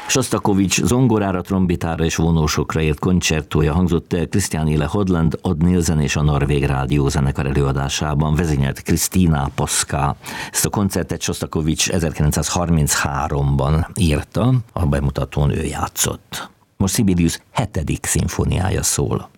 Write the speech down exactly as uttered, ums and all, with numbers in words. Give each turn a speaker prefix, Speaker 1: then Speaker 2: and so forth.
Speaker 1: Sostakovich zongorára, trombitára és vonósokra írt koncertója hangzott el Christian Ile Hodland, Odd Nielsen és a Norvég Rádiózenekar előadásában, vezényelt Krisztina Poszka. Ezt a koncertet Sostakovich ezerkilencszázharmincháromban írta, a bemutatón ő játszott. Most Sibelius hetedik szimfóniája szól.